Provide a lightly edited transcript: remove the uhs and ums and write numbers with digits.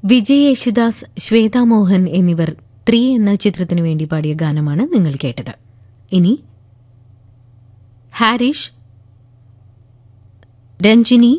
വിജയ് യേശുദാസ്, ശ്വേതാ മോഹൻ എന്നിവർ 3 എന്ന ചിത്രത്തിനു വേണ്ടി പാടിയ ഗാനമാണ് നിങ്ങൾ കേട്ടത്. ഇനി ഹാരിഷ്, രഞ്ജിനി,